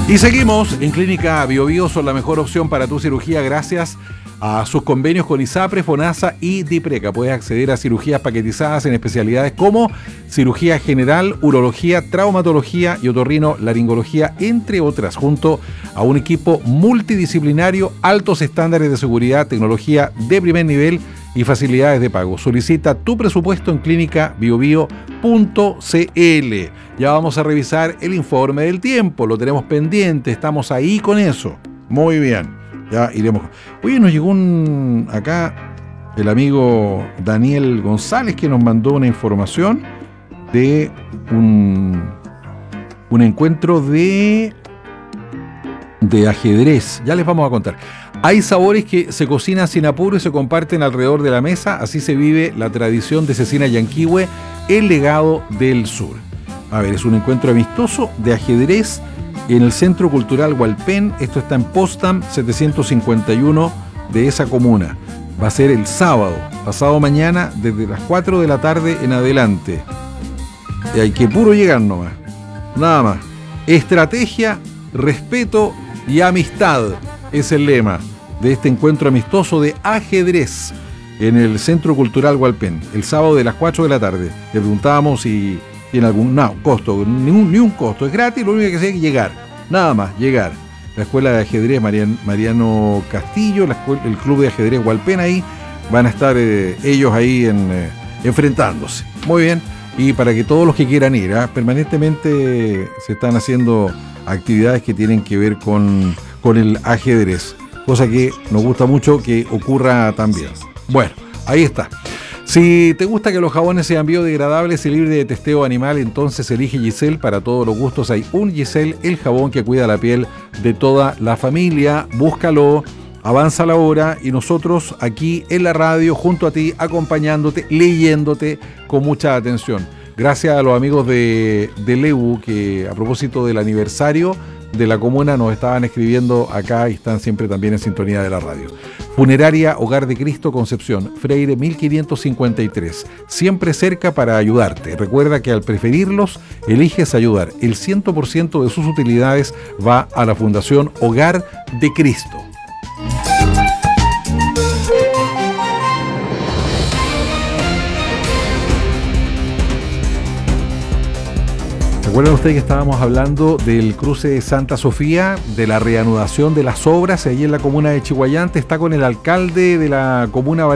Y seguimos en Clínica BioBio, son la mejor opción para tu cirugía gracias a sus convenios con ISAPRE, FONASA y DIPRECA. Puedes acceder a cirugías paquetizadas en especialidades como cirugía general, urología, traumatología y otorrinolaringología, entre otras, junto a un equipo multidisciplinario, altos estándares de seguridad, tecnología de primer nivel y facilidades de pago. Solicita tu presupuesto en clínicabiobio.cl. Ya vamos a revisar el informe del tiempo, lo tenemos pendiente, estamos ahí con eso. Muy bien, ya iremos. Oye, nos llegó acá el amigo Daniel González, que nos mandó una información de un encuentro de ajedrez. Ya les vamos a contar. Hay sabores que se cocinan sin apuro y se comparten alrededor de la mesa. Así se vive la tradición de Cecina Yanquihue, el legado del sur. A ver, es un encuentro amistoso de ajedrez en el Centro Cultural Hualpén. Esto está en Potsdam 751 de esa comuna. Va a ser el sábado, pasado mañana, desde las 4 de la tarde en adelante. Y hay que puro llegar nomás. Nada más. Estrategia, respeto y amistad es el lema de este encuentro amistoso de ajedrez en el Centro Cultural Hualpén, el sábado de las 4 de la tarde. Le preguntábamos si tiene algún costo, ni un costo, es gratis, lo único que hay que llegar, nada más, llegar. La Escuela de Ajedrez Mariano Castillo, el Club de Ajedrez Hualpén, ahí van a estar ellos ahí enfrentándose. Muy bien, y para que todos los que quieran ir, permanentemente se están haciendo actividades que tienen que ver con el ajedrez, cosa que nos gusta mucho que ocurra también. Bueno, ahí está. Si te gusta que los jabones sean biodegradables y libres de testeo animal, entonces elige Giselle. Para todos los gustos hay un Giselle, el jabón que cuida la piel de toda la familia. Búscalo, avanza la hora y nosotros aquí en la radio, junto a ti, acompañándote, leyéndote con mucha atención. Gracias a los amigos de Lebu, que a propósito del aniversario de la comuna nos estaban escribiendo acá y están siempre también en sintonía de la radio. Funeraria Hogar de Cristo Concepción, Freire 1553, siempre cerca para ayudarte. Recuerda que al preferirlos, eliges ayudar. El 100% de sus utilidades va a la Fundación Hogar de Cristo. ¿Recuerdan ustedes que estábamos hablando del cruce de Santa Sofía, de la reanudación de las obras ahí en la comuna de Chiguayante? Está con el alcalde de la comuna